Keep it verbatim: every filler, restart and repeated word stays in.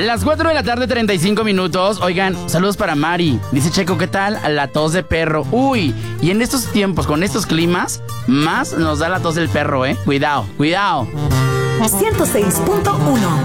Las cuatro de la tarde, treinta y cinco minutos. Oigan, saludos para Mari. Dice Checo, ¿qué tal? La tos de perro. Uy, y en estos tiempos, con estos climas, más nos da la tos del perro, ¿eh? Cuidado, cuidado. ciento seis punto uno